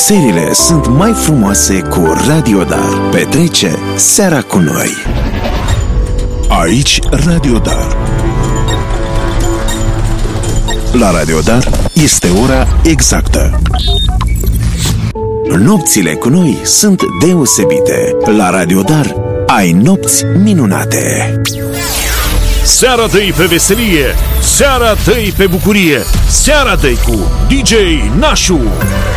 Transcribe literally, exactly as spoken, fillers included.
Serile sunt mai frumoase cu Radio Dar. Petrece seara cu noi. Aici Radio Dar. La Radio Dar este ora exactă. Nopțile cu noi sunt deosebite. La Radio Dar ai nopți minunate. Seara dă-i pe veselie, seara dă-i pe bucurie, seara dă-i cu D J Nașu.